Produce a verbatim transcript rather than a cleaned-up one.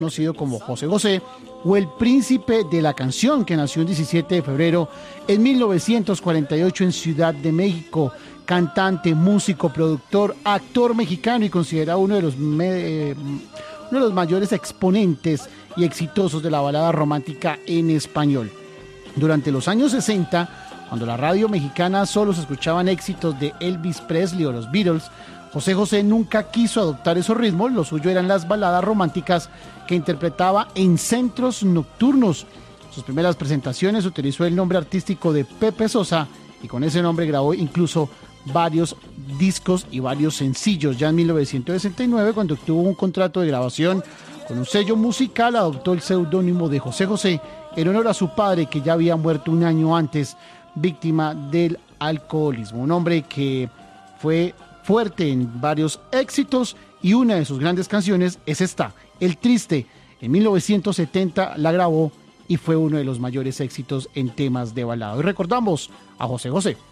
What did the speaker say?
conocido como José José, o el príncipe de la canción, que nació el diecisiete de febrero en mil novecientos cuarenta y ocho en Ciudad de México, cantante, músico, productor, actor mexicano y considerado uno de los, me, eh, uno de los mayores exponentes y exitosos de la balada romántica en español. Durante los años sesenta, cuando la radio mexicana solo se escuchaban éxitos de Elvis Presley o los Beatles, José José nunca quiso adoptar esos ritmos. Lo suyo eran las baladas románticas que interpretaba en centros nocturnos. Sus primeras presentaciones utilizó el nombre artístico de Pepe Sosa y con ese nombre grabó incluso varios discos y varios sencillos. Ya en mil novecientos sesenta y nueve, cuando obtuvo un contrato de grabación con un sello musical, adoptó el seudónimo de José José en honor a su padre, que ya había muerto un año antes, víctima del alcoholismo. Un hombre que fue fuerte en varios éxitos, y una de sus grandes canciones es esta, El Triste. En mil novecientos setenta la grabó y fue uno de los mayores éxitos en temas de balada. Y recordamos a José José.